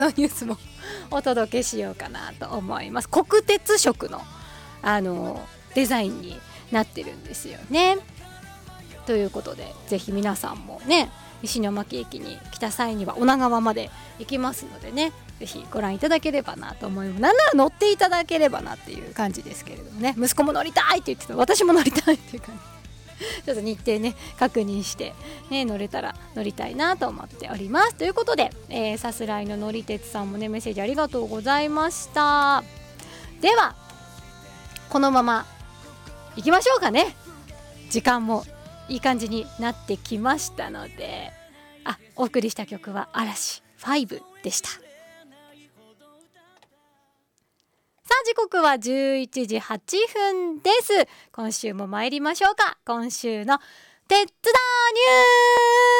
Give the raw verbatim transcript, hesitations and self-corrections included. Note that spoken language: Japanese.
のニュースもお届けしようかなと思います。国鉄色のあのデザインになってるんですよね。ということでぜひ皆さんもね石巻駅に来た際には女川まで行きますのでね、ぜひご覧いただければなと思います。なんなら乗っていただければなっていう感じですけれどもね、息子も乗りたいって言ってた、私も乗りたいっていう感じちょっと日程ね確認して、ね、乗れたら乗りたいなと思っております。ということで、えー、さすらいののりてつさんもねメッセージありがとうございました。ではこのまま行きましょうかね。時間もいい感じになってきましたので、あ、お送りした曲は嵐ファイブでした。さあ時刻はじゅういちじはっぷんです。今週も参りましょうか。今週の鉄道ニュー